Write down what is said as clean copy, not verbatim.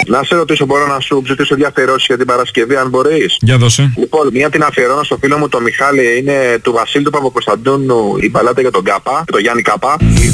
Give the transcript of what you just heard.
Να σε ρωτήσω, μπορώ να σου ζητήσω διαφερώσεις για την Παρασκευή, αν μπορείς? Για δώσε. Λοιπόν, μία την αφιερώνω στο φίλο μου το Μιχάλη, είναι του Βασίλη του Παπακοσταντίνου, η μπαλάτα για τον Κάπα, το Γιάννη Κάπα.